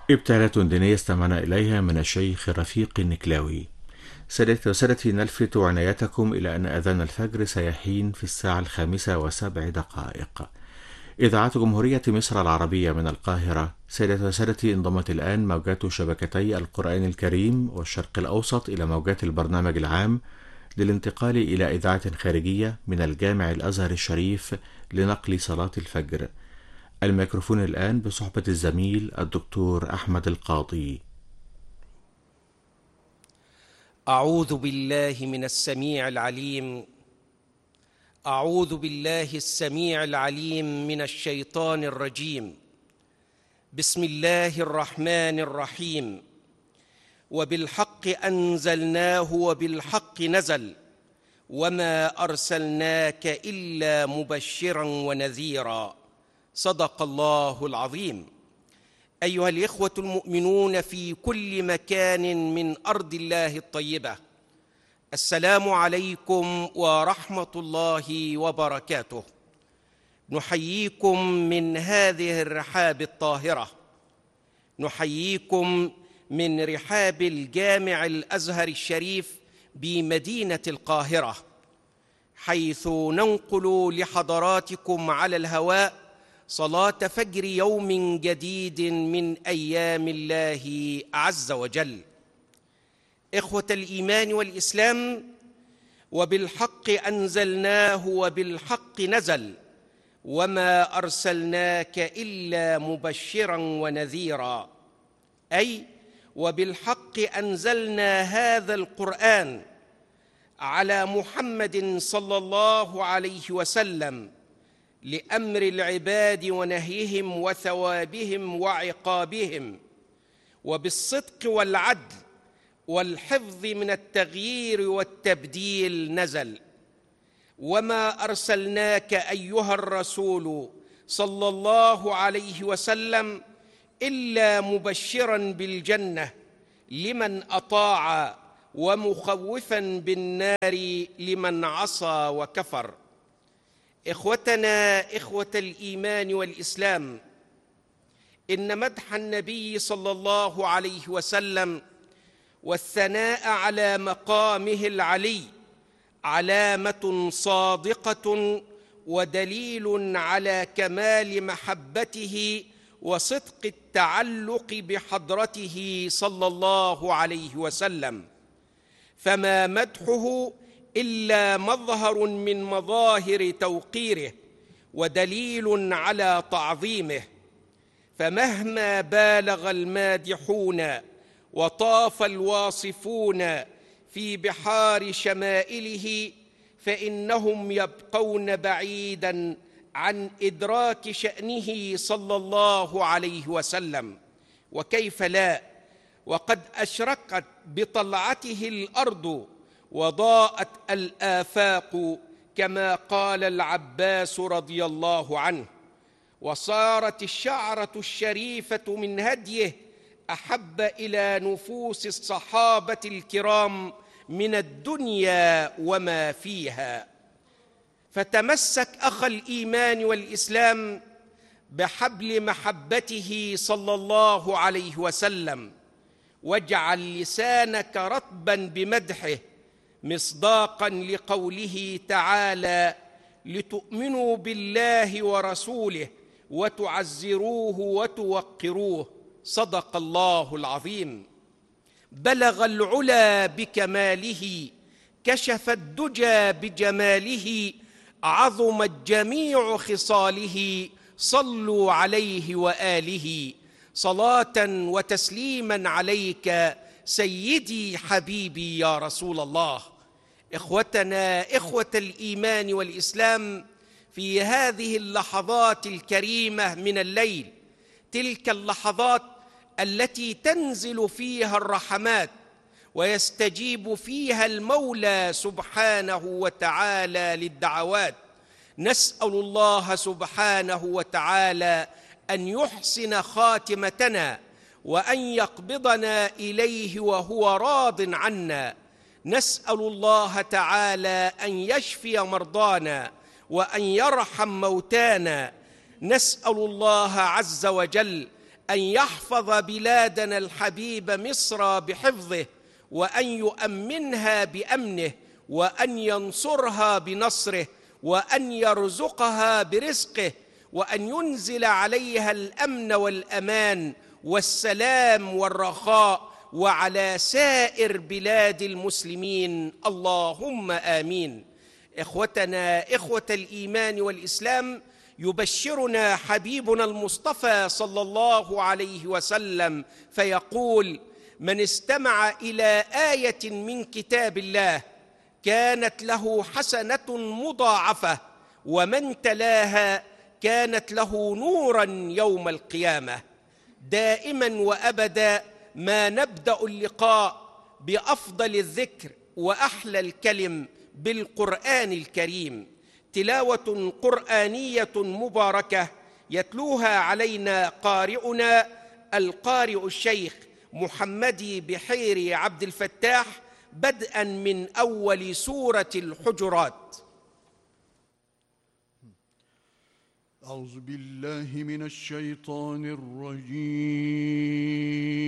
ابتالة دينية استمعنا إليها من الشيخ رفيق النكلاوي. سادتي وسادتي، نلفت عنايتكم إلى أن أذان الفجر سيحين في 5:07. إذاعة جمهورية مصر العربية من القاهرة. سادتي وسادتي، انضمت الآن موجات شبكتي القرآن الكريم والشرق الأوسط إلى موجات البرنامج العام، للانتقال إلى إذاعة خارجية من الجامع الأزهر الشريف لنقل صلاة الفجر. الميكروفون الآن بصحبة الزميل الدكتور أحمد القاضي. أعوذ بالله من السميع العليم. أعوذ بالله السميع العليم من الشيطان الرجيم. بسم الله الرحمن الرحيم. وبالحق أنزلناه وبالحق نزل وما أرسلناك إلا مبشرا ونذيرا. صدق الله العظيم. أيها الإخوة المؤمنون في كل مكان من أرض الله الطيبة، السلام عليكم ورحمة الله وبركاته. نحييكم من هذه الرحاب الطاهرة، نحييكم من رحاب الجامع الأزهر الشريف بمدينة القاهرة، حيث ننقل لحضراتكم على الهواء صلاة فجر يوم جديد من أيام الله عز وجل. إخوة الإيمان والإسلام، وبالحق أنزلناه وبالحق نزل وما أرسلناك إلا مبشرا ونذيرا، أي وبالحق أنزلنا هذا القرآن على محمد صلى الله عليه وسلم لأمر العباد ونهيهم وثوابهم وعقابهم، وبالصدق والعدل والحفظ من التغيير والتبديل نزل. وما أرسلناك أيها الرسول صلى الله عليه وسلم إلا مبشرا بالجنة لمن أطاع ومخوفا بالنار لمن عصى وكفر. إخوتنا إخوة الإيمان والإسلام، إن مدح النبي صلى الله عليه وسلم والثناء على مقامه العلي علامة صادقة ودليل على كمال محبته وصدق التعلق بحضرته صلى الله عليه وسلم، فما مدحه إلا مظهر من مظاهر توقيره ودليل على تعظيمه. فمهما بالغ المادحون وطاف الواصفون في بحار شمائله، فإنهم يبقون بعيداً عن إدراك شأنه صلى الله عليه وسلم. وكيف لا، وقد أشرقت بطلعته الأرض وضاءت الآفاق، كما قال العباس رضي الله عنه، وصارت الشعرة الشريفة من هديه أحب إلى نفوس الصحابة الكرام من الدنيا وما فيها. فتمسك أخ الإيمان والإسلام بحبل محبته صلى الله عليه وسلم، واجعل لسانك رطبا بمدحه، مصداقا لقوله تعالى: لتؤمنوا بالله ورسوله وتعزروه وتوقروه. صدق الله العظيم. بلغ العلا بكماله، كشف الدجى بجماله، عظمت جميع خصاله، صلوا عليه وآله. صلاة وتسليما عليك سيدي حبيبي يا رسول الله. إخوتنا إخوة الإيمان والإسلام، في هذه اللحظات الكريمة من الليل، تلك اللحظات التي تنزل فيها الرحمات ويستجيب فيها المولى سبحانه وتعالى للدعوات، نسأل الله سبحانه وتعالى أن يحسن خاتمتنا وأن يقبضنا إليه وهو راض عنا. نسأل الله تعالى أن يشفي مرضانا وأن يرحم موتانا. نسأل الله عز وجل أن يحفظ بلادنا الحبيب مصر بحفظه، وأن يؤمنها بأمنه، وأن ينصرها بنصره، وأن يرزقها برزقه، وأن ينزل عليها الأمن والأمان والسلام والرخاء، وعلى سائر بلاد المسلمين، اللهم آمين. إخوتنا إخوة الإيمان والإسلام، يبشرنا حبيبنا المصطفى صلى الله عليه وسلم فيقول: من استمع إلى آية من كتاب الله كانت له حسنة مضاعفة، ومن تلاها كانت له نوراً يوم القيامة. دائماً وأبداً ما نبدأ اللقاء بأفضل الذكر وأحلى الكلم بالقرآن الكريم، تلاوة قرآنية مباركة يتلوها علينا قارئنا القارئ الشيخ محمدي بحيري عبد الفتاح، بدءاً من أول سورة الحجرات. أعوذ بالله من الشيطان الرجيم.